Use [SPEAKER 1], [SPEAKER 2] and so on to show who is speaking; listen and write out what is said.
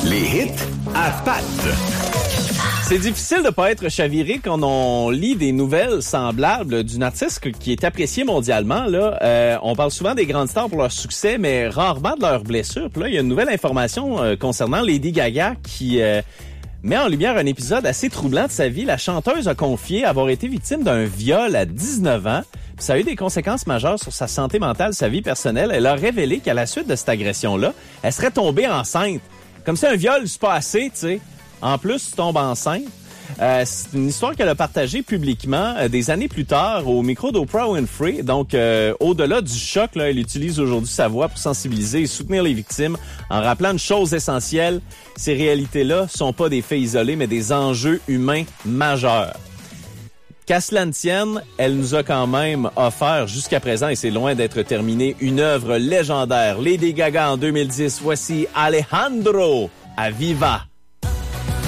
[SPEAKER 1] Les hits à pattes.
[SPEAKER 2] C'est difficile de pas être chaviré quand on lit des nouvelles semblables d'une artiste qui est appréciée mondialement. Là, on parle souvent des grandes stars pour leur succès, mais rarement de leurs blessures. Puis là, il y a une nouvelle information concernant Lady Gaga qui met en lumière un épisode assez troublant de sa vie. La chanteuse a confié avoir été victime d'un viol à 19 ans. Puis ça a eu des conséquences majeures sur sa santé mentale, sa vie personnelle. Elle a révélé qu'à la suite de cette agression-là, elle serait tombée enceinte. Comme si un viol, c'est pas assez, tu sais. En plus, tu tombes enceinte. C'est une histoire qu'elle a partagée publiquement des années plus tard au micro d'Oprah Winfrey. Donc, au-delà du choc, là, elle utilise aujourd'hui sa voix pour sensibiliser et soutenir les victimes en rappelant une chose essentielle. Ces réalités-là sont pas des faits isolés, mais des enjeux humains majeurs. Qu'à cela ne tienne, elle nous a quand même offert jusqu'à présent, et c'est loin d'être terminé, une œuvre légendaire. Lady Gaga en 2010, voici Alejandro Aviva.